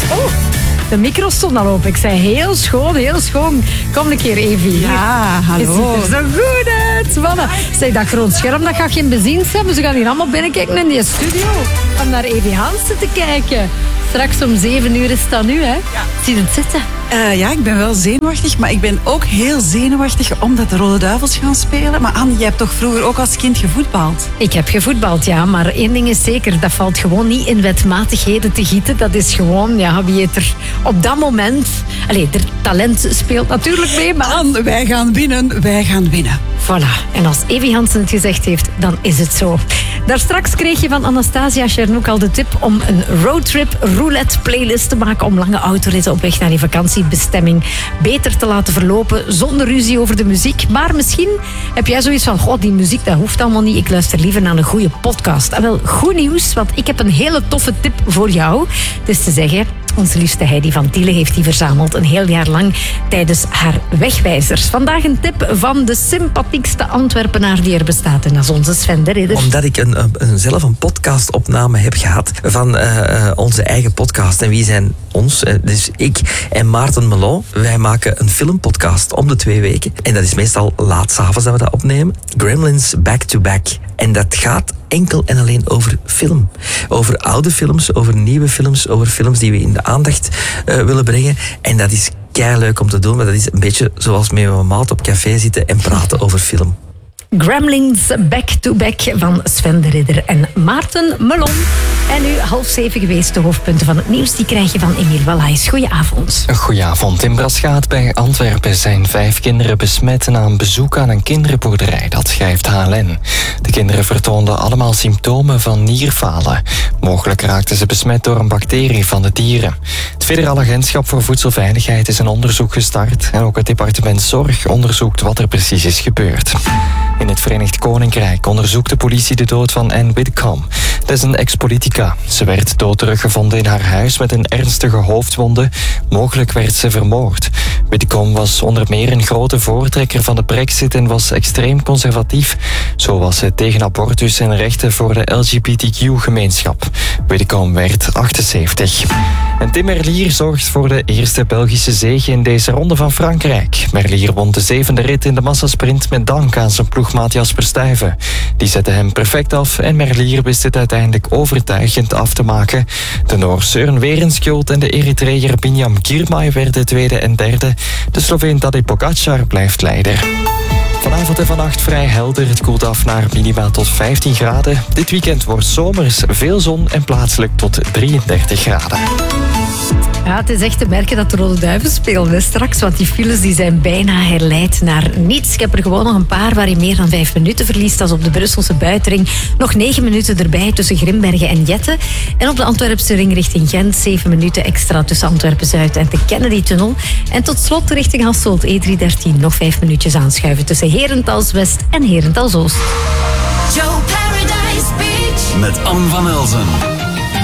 De micro stond al open. Ik zei heel schoon, heel schoon. Kom een keer, Evie. Ja, hallo. Je ziet er zo goed uit, mannen. Zeg, dat groot scherm, dat gaat geen beziens hebben. Ze gaan hier allemaal binnenkijken in die studio. Om naar Evie Hansen te kijken. Straks om 7 uur is dat nu, hè? Ja. Zie je het zitten? Ja, ik ben wel zenuwachtig, maar ik ben ook heel zenuwachtig omdat de Rode Duivels gaan spelen. Maar Anne, jij hebt toch vroeger ook als kind gevoetbald? Ik heb gevoetbald, ja, maar één ding is zeker. Dat valt gewoon niet in wetmatigheden te gieten. Dat is gewoon, ja, wie het er op dat moment... Allee, er talent speelt natuurlijk mee, maar... Anne, wij gaan winnen, wij gaan winnen. Voilà. En als Evie Hansen het gezegd heeft, dan is het zo. Daarstraks kreeg je van Anastasia Chernouk al de tip om een roadtrip roulette playlist te maken om lange autoritten op weg naar je vakantiebestemming beter te laten verlopen zonder ruzie over de muziek. Maar misschien heb jij zoiets van, die muziek, dat hoeft allemaal niet. Ik luister liever naar een goede podcast. En wel, goed nieuws, want ik heb een hele toffe tip voor jou. Het is te zeggen... Onze liefste Heidi van Tiele heeft die verzameld een heel jaar lang tijdens haar wegwijzers. Vandaag een tip van de sympathiekste Antwerpenaar die er bestaat. En dat is onze Sven de Ridder. Omdat ik zelf een podcastopname heb gehad van onze eigen podcast. En wie zijn ons? Dus ik en Maarten Melon. Wij maken een filmpodcast om de 2 weken. En dat is meestal laat 's avonds dat we dat opnemen. Gremlins Back to Back. En dat gaat enkel en alleen over film. Over oude films, over nieuwe films, over films die we in de aandacht willen brengen. En dat is keileuk om te doen, maar dat is een beetje zoals met mijn maat op café zitten en praten over film. Gremlins Back to Back van Sven de Ridder en Maarten Melon. En nu 6:30 geweest. De hoofdpunten van het nieuws die krijg je van Emiel Wallaes. Goedenavond. Goedenavond. In Braschaat bij Antwerpen zijn 5 kinderen besmet na een bezoek aan een kinderboerderij. Dat schrijft HLN. De kinderen vertoonden allemaal symptomen van nierfalen. Mogelijk raakten ze besmet door een bacterie van de dieren. Het Federaal Agentschap voor Voedselveiligheid is een onderzoek gestart. En ook het departement Zorg onderzoekt wat er precies is gebeurd. In het Verenigd Koninkrijk onderzoekt de politie de dood van Anne Widdecombe. Dat is een ex-politica. Ze werd dood teruggevonden in haar huis met een ernstige hoofdwonde. Mogelijk werd ze vermoord. Widdecombe was onder meer een grote voortrekker van de Brexit en was extreem conservatief. Zo was ze tegen abortus en rechten voor de LGBTQ-gemeenschap. Widdecombe werd 78. En Tim Merlier zorgt voor de eerste Belgische zege in deze ronde van Frankrijk. Merlier won de 7e rit in de massasprint met dank aan zijn ploegmaat Jasper Stuyven. Die zette hem perfect af en Merlier wist het uiteindelijk overtuigend af te maken. De Noor Søren Werenskjold en de Eritreër Binyam Girmay werden 2e en 3e. De Sloveen Tadej Pogačar blijft leider. Vanavond en vannacht vrij helder. Het koelt af naar minima tot 15 graden. Dit weekend wordt zomers, veel zon en plaatselijk tot 33 graden. Ja, het is echt te merken dat de Rode Duivels spelen straks, want die files die zijn bijna herleid naar niets. Ik heb er gewoon nog een paar waar je meer dan 5 minuten verliest. Dat is op de Brusselse buitenring. Nog 9 minuten erbij tussen Grimbergen en Jette. En op de Antwerpse ring richting Gent 7 minuten extra tussen Antwerpen-Zuid en de Kennedy-tunnel. En tot slot richting Hasselt E313 nog 5 minuutjes aanschuiven tussen Herentals-West en Herentals-Oost. Joe Paradise Beach met Anne van Elzen.